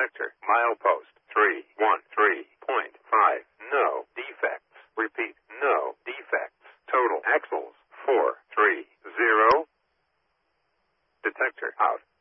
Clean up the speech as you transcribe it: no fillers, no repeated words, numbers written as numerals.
Detector. Milepost 313.5. No defects. Repeat. No defects. Total axles 430. Detector out.